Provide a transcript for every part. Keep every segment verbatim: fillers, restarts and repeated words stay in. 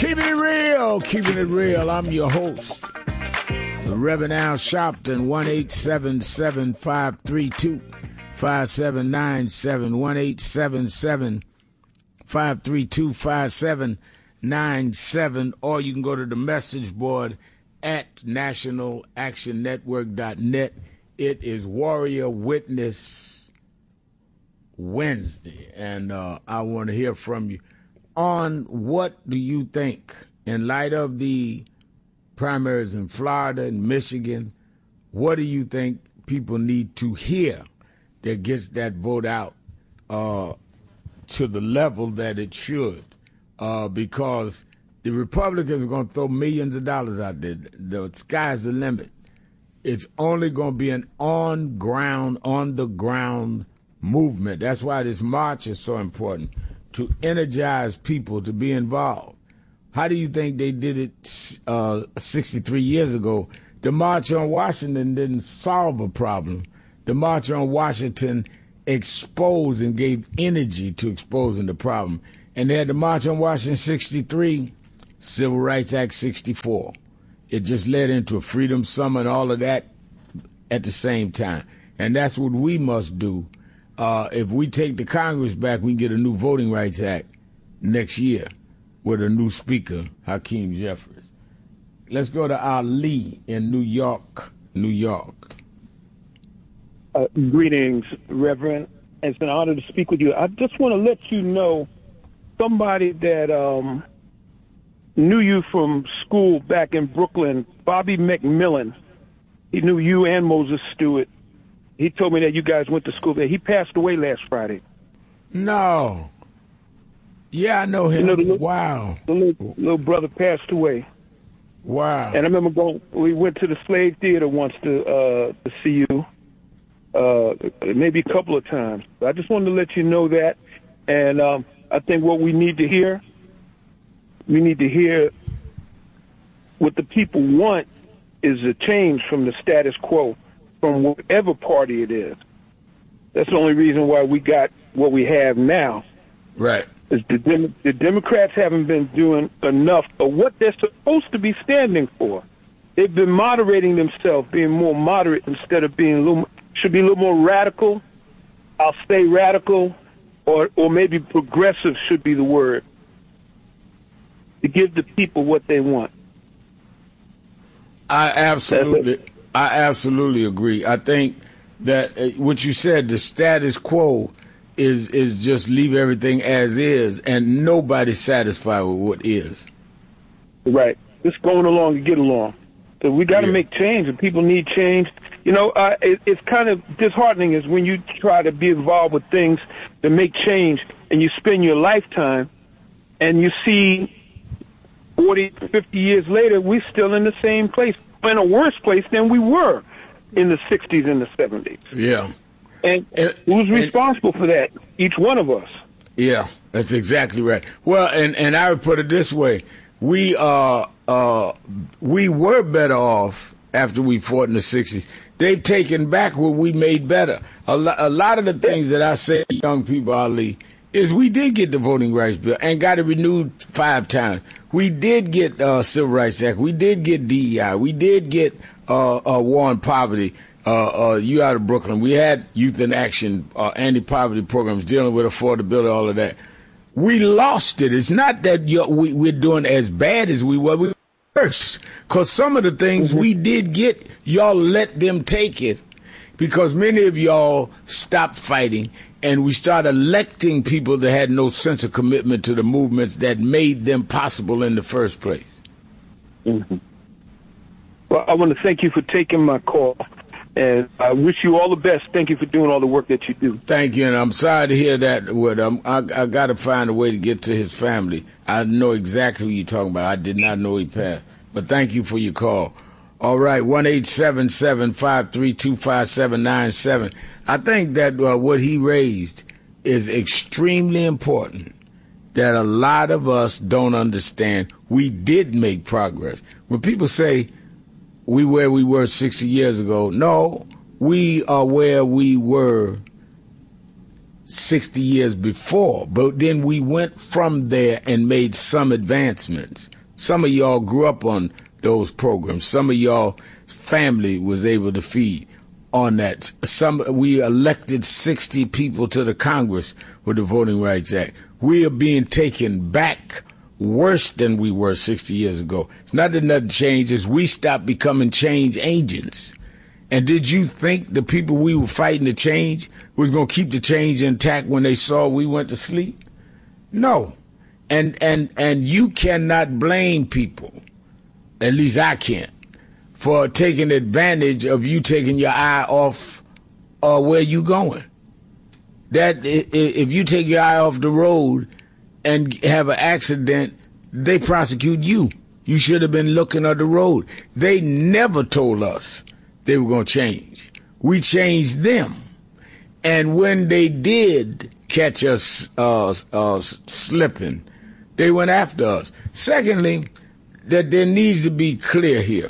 Keeping it real, keeping it real. I'm your host, Reverend Al Sharpton, one eight seven seven, five three two, five seven nine seven, one eight seven seven, five three two, five seven nine seven, or you can go to the message board at national action network dot net. It is Warrior Witness Wednesday, and uh, I want to hear from you on what do you think, in light of the primaries in Florida and Michigan, what do you think people need to hear that gets that vote out uh, to the level that it should? Uh, because the Republicans are going to throw millions of dollars out there. The sky's the limit. It's only going to be an on-ground, on-the-ground movement. That's why this march is so important, to energize people to be involved. How do you think they did it uh, sixty-three years ago? The March on Washington didn't solve a problem. The March on Washington exposed and gave energy to exposing the problem. And they had the March on Washington sixty-three, Civil Rights Act sixty-four. It just led into a freedom summer and all of that at the same time. And that's what we must do. Uh, if we take the Congress back, we can get a new Voting Rights Act next year with a new speaker, Hakeem Jeffries. Let's go to Ali in New York, New York. Uh, greetings, Reverend. It's an honor to speak with you. I just want to let you know somebody that um, knew you from school back in Brooklyn, Bobby McMillan. He knew you and Moses Stewart. He told me that you guys went to school there. He passed away last Friday. No. Yeah, I know him. You know, the little, wow. The little, little brother passed away. Wow. And I remember going, we went to the Slave Theater once to uh, to see you, uh, maybe a couple of times. I just wanted to let you know that. And um, I think what we need to hear, we need to hear what the people want is a change from the status quo, from whatever party it is. That's the only reason why we got what we have now. Right. Is the, Dem- the Democrats haven't been doing enough of what they're supposed to be standing for. They've been moderating themselves, being more moderate instead of being a little, should be a little more radical. I'll say radical, or or maybe progressive should be the word, to give the people what they want. I absolutely, I absolutely agree. I think that uh, what you said, the status quo, is is just leave everything as is, and nobody's satisfied with what is. Right. Just going along to get along. So we got to yeah. make change, and people need change. You know, uh, it, it's kind of disheartening is when you try to be involved with things to make change, and you spend your lifetime, and you see forty, fifty years later, we're still in the same place, in a worse place than we were in the sixties and the seventies. Yeah. And, and who's responsible and, for that? Each one of us. Yeah, that's exactly right. Well, and, and I would put it this way. We uh uh we were better off after we fought in the sixties. They've taken back what we made better. A, lo- a lot of the things that I say to young people, Ali, is we did get the Voting Rights Bill and got it renewed five times. We did get uh, Civil Rights Act. We did get D E I. We did get uh, uh, war on poverty. Uh, uh, you out of Brooklyn. We had Youth in Action, uh, anti-poverty programs dealing with affordability, all of that. We lost it. It's not that you're, we, we're doing as bad as we were. We were worse. Because some of the things mm-hmm. we did get, y'all let them take it. Because many of y'all stopped fighting, and we started electing people that had no sense of commitment to the movements that made them possible in the first place. Mm-hmm. Well, I want to thank you for taking my call. And I wish you all the best. Thank you for doing all the work that you do. Thank you, and I'm sorry to hear that. With um, I, I got to find a way to get to his family. I know exactly who you're talking about. I did not know he passed. But thank you for your call. All right, one eight seven seven, five three two, five seven nine seven. I think that uh, what he raised is extremely important, that a lot of us don't understand. We did make progress. When people say, we where we were sixty years ago. No, we are where we were sixty years before. But then we went from there and made some advancements. Some of y'all grew up on those programs. Some of y'all family was able to feed on that. Some we elected sixty people to the Congress with the Voting Rights Act. We are being taken back worse than we were sixty years ago. It's not that nothing changes. We stopped becoming change agents. And did you think the people we were fighting to change was going to keep the change intact when they saw we went to sleep? No. And and and you cannot blame people, at least I can't, for taking advantage of you taking your eye off uh, where you going. That if you take your eye off the road and have an accident, they prosecute you. You should have been looking at the road. They never told us they were going to change. We changed them. And when they did catch us uh, uh, slipping, they went after us. Secondly, that there needs to be clear here.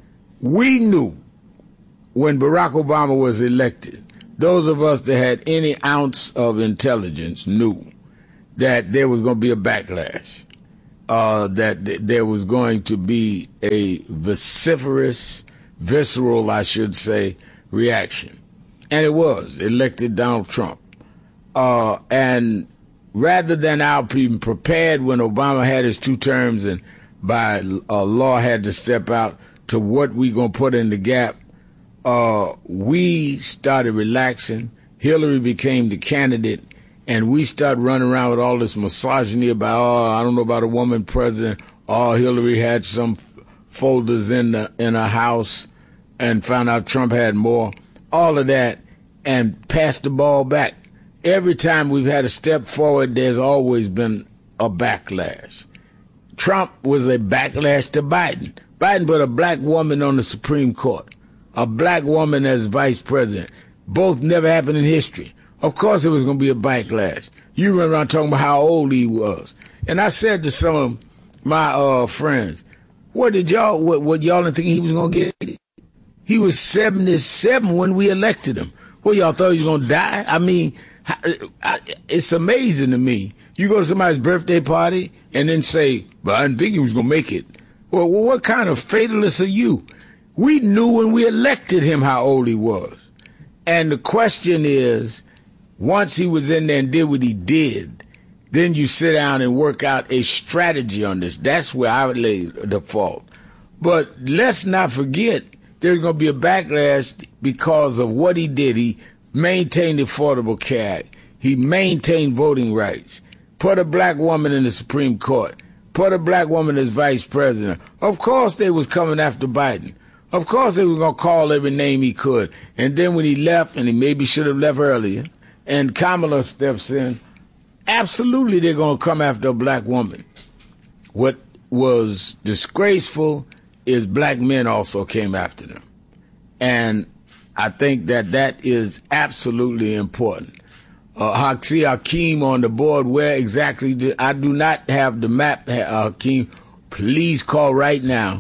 We knew when Barack Obama was elected, those of us that had any ounce of intelligence knew that there was going to be a backlash, uh, that th- there was going to be a vociferous, visceral, I should say, reaction. And it was. Elected Donald Trump. Uh, and rather than our being prepared when Obama had his two terms and by uh, law had to step out to what we going to put in the gap, uh, we started relaxing. Hillary became the candidate, and we started running around with all this misogyny about, oh, I don't know about a woman president. Oh, Hillary had some folders in the in her house and found out Trump had more. All of that, and passed the ball back. Every time we've had a step forward, there's always been a backlash. Trump was a backlash to Biden. Biden put a black woman on the Supreme Court, a black woman as vice president. Both never happened in history. Of course it was going to be a backlash. You run around talking about how old he was. And I said to some of my uh, friends, what did y'all, what, what y'all didn't think he was going to get? He was seventy-seven when we elected him. Well, y'all thought he was going to die? I mean, it's amazing to me. You go to somebody's birthday party and then say, well, I didn't think he was going to make it. Well, what kind of fatalist are you? We knew when we elected him how old he was. And the question is, once he was in there and did what he did, then you sit down and work out a strategy on this. That's where I would lay the fault. But let's not forget, there's going to be a backlash because of what he did. He maintained the Affordable Care Act. He maintained voting rights. Put a black woman in the Supreme Court. Put a black woman as vice president. Of course they was coming after Biden. Of course they were going to call every name he could. And then when he left, and he maybe should have left earlier, and Kamala steps in, absolutely they're going to come after a black woman. What was disgraceful is black men also came after them. And I think that that is absolutely important. Uh, Hakeem Hakeem on the board, where exactly do, I do not have the map, Hakeem. Please call right now,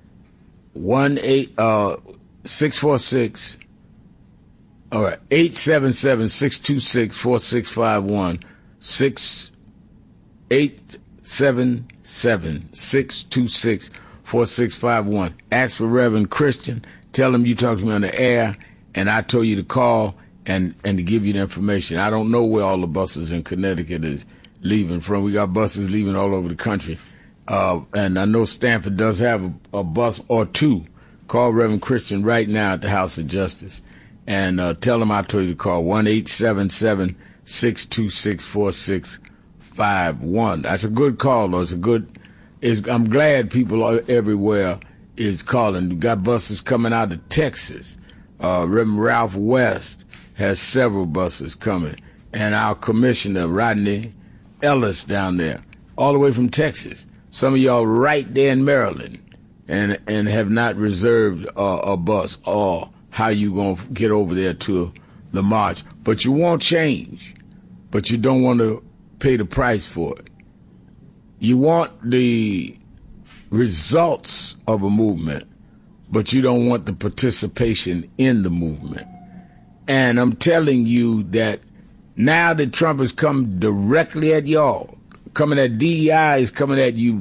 one eight uh six four six, all right, eight seven seven, six two six, four six five one, six eight seven seven, six two six, four six five one. Ask for Reverend Christian. Tell him you talked to me on the air, and I told you to call and, and to give you the information. I don't know where all the buses in Connecticut is leaving from. We got buses leaving all over the country. Uh, and I know Stanford does have a, a bus or two. Call Reverend Christian right now at the House of Justice. And uh, tell him I told you to call one eight seven seven, six two six, four six five one. That's a good call, though. It's a good... It's, I'm glad people are everywhere is calling. We got buses coming out of Texas. Uh, Reverend Ralph West has several buses coming. And our commissioner, Rodney Ellis, down there, all the way from Texas. Some of y'all right there in Maryland and and have not reserved uh, a bus or how you going to get over there to the march. But you want change, but you don't want to pay the price for it. You want the results of a movement, but you don't want the participation in the movement. And I'm telling you that now that Trump has come directly at y'all, coming at D E I, is coming at you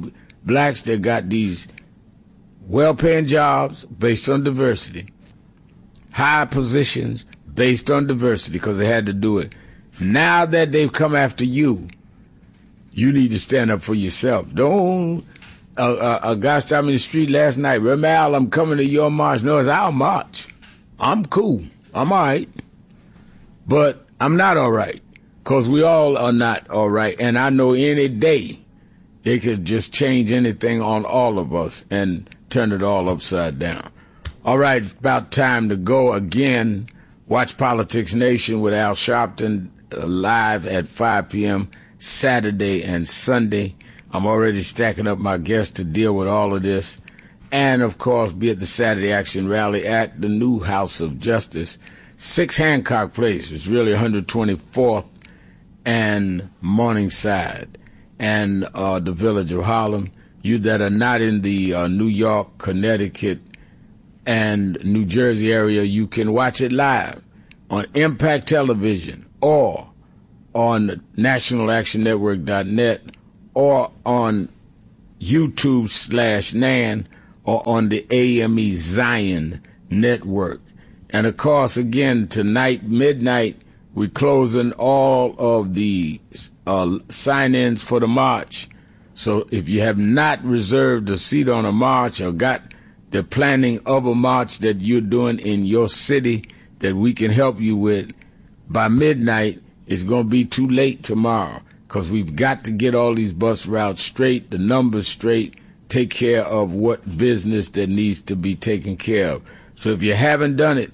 blacks that got these well-paying jobs based on diversity, high positions based on diversity because they had to do it. Now that they've come after you, you need to stand up for yourself. Don't, uh, uh, a guy stopped me in the street last night, Ramal, I'm coming to your march. No, it's our march. I'm cool. I'm all right. But I'm not all right because we all are not all right. And I know any day they could just change anything on all of us and turn it all upside down. All right, it's about time to go again. Watch Politics Nation with Al Sharpton uh, live at five p.m. Saturday and Sunday. I'm already stacking up my guests to deal with all of this. And, of course, be at the Saturday Action Rally at the new House of Justice, six Hancock Place. It's really one hundred twenty-fourth and Morningside and uh, the Village of Harlem. You that are not in the uh, New York, Connecticut, and New Jersey area, you can watch it live on Impact Television or on national action network dot net or on YouTube slash Nan or on the A M E Zion Network. And, of course, again, tonight, midnight, we're closing all of the uh, sign-ins for the march. So if you have not reserved a seat on a march or got the planning of a march that you're doing in your city that we can help you with, by midnight, it's going to be too late tomorrow because we've got to get all these bus routes straight, the numbers straight, take care of what business that needs to be taken care of. So if you haven't done it,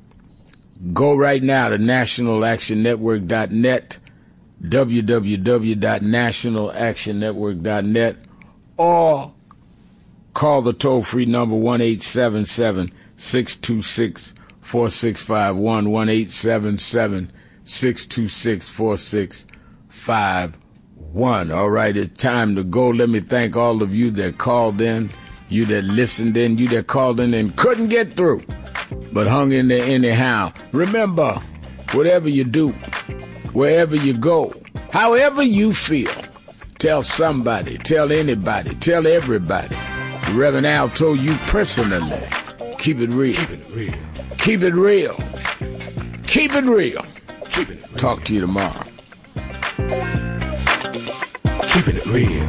go right now to national action network dot net, w w w dot national action network dot net, or call the toll-free number one eight seven seven, six two six, four six five one, one eight seven seven, six two six, four six five one. All right, it's time to go. Let me thank all of you that called in, you that listened in, you that called in and couldn't get through, but hung in there anyhow. Remember, whatever you do, wherever you go, however you feel, tell somebody, tell anybody, tell everybody. The Reverend Al told you personally, keep it real. Keep it real. Keep it real. Keep it real. Keep it real. Talk to you tomorrow. Keeping it real.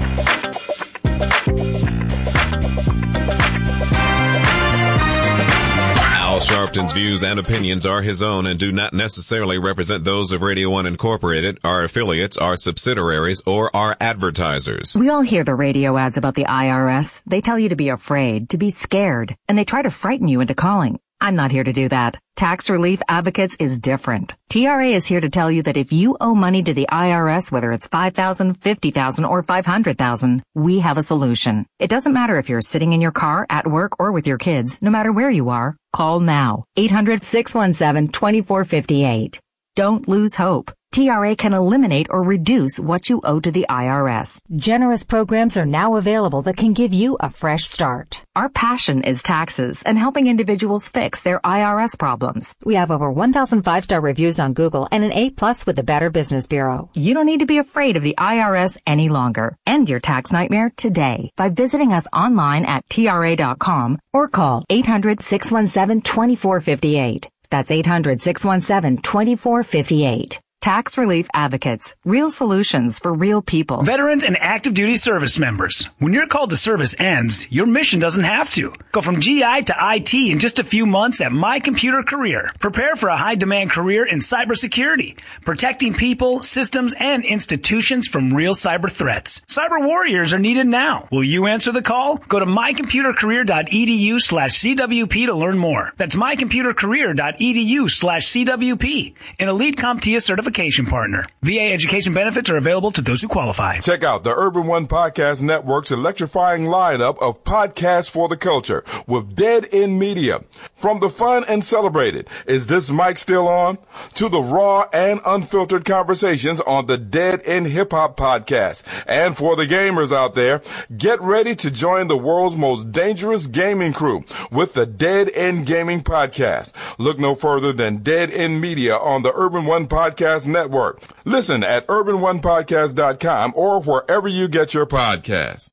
Al Sharpton's views and opinions are his own and do not necessarily represent those of Radio One Incorporated, our affiliates, our subsidiaries, or our advertisers. We all hear the radio ads about the I R S. They tell you to be afraid, to be scared, and they try to frighten you into calling. I'm not here to do that. Tax Relief Advocates is different. T R A is here to tell you that if you owe money to the I R S, whether it's five thousand dollars, fifty thousand dollars, or five hundred thousand dollars, we have a solution. It doesn't matter if you're sitting in your car, at work, or with your kids. No matter where you are, call now. eight hundred, six one seven, two four five eight. Don't lose hope. T R A can eliminate or reduce what you owe to the I R S. Generous programs are now available that can give you a fresh start. Our passion is taxes and helping individuals fix their I R S problems. We have over one thousand five-star reviews on Google and an A plus with the Better Business Bureau. You don't need to be afraid of the I R S any longer. End your tax nightmare today by visiting us online at T R A dot com or call eight hundred, six one seven, two four five eight. That's eight hundred, six one seven, two four five eight. Tax Relief Advocates. Real solutions for real people. Veterans and active duty service members. When your call to service ends, your mission doesn't have to. Go from G I to I T in just a few months at My Computer Career. Prepare for a high-demand career in cybersecurity, protecting people, systems, and institutions from real cyber threats. Cyber warriors are needed now. Will you answer the call? Go to my computer career dot e d u slash c w p to learn more. That's my computer career dot e d u slash c w p. An elite CompTIA certification partner. V A education benefits are available to those who qualify. Check out the Urban One Podcast Network's electrifying lineup of podcasts for the culture with Dead End Media. From the fun and celebrated, Is This Mic Still On? To the raw and unfiltered conversations on the Dead End Hip Hop Podcast. And for the gamers out there, get ready to join the world's most dangerous gaming crew with the Dead End Gaming Podcast. Look no further than Dead End Media on the Urban One Podcast Network. Listen at urban one podcast dot com or wherever you get your podcasts.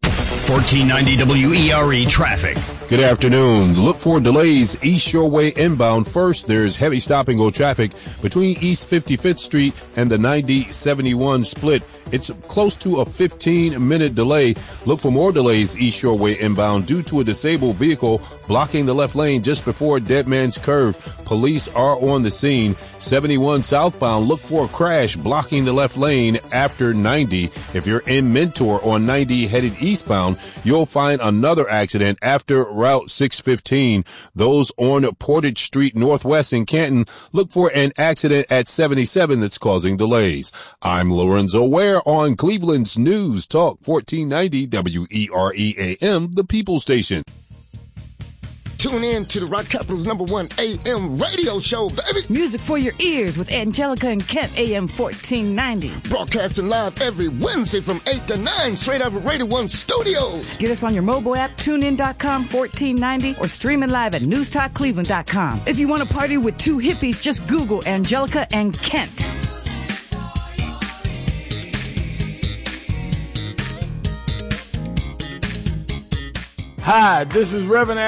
fourteen ninety W E R E traffic. Good afternoon. Look for delays East Shoreway inbound. First, there's heavy stop-and-go traffic between East fifty-fifth Street and the ninety seventy-one split. It's close to a fifteen-minute delay. Look for more delays East Shoreway inbound due to a disabled vehicle blocking the left lane just before Dead Man's Curve. Police are on the scene. seventy-one southbound, look for a crash blocking the left lane after ninety. If you're in Mentor on ninety headed eastbound, you'll find another accident after Route six fifteen. Those on Portage Street Northwest in Canton, look for an accident at seventy-seven that's causing delays. I'm Lorenzo Ware on Cleveland's News Talk fourteen ninety W E R E A M, the People Station. Tune in to the Rock Capital's number one A M radio show, baby. Music for your ears with Angelica and Kent, A M fourteen ninety. Broadcasting live every Wednesday from eight to nine, straight out of Radio one Studios. Get us on your mobile app, tune in dot com, fourteen ninety, or streaming live at news talk cleveland dot com. If you want to party with two hippies, just Google Angelica and Kent. Hi, this is Reverend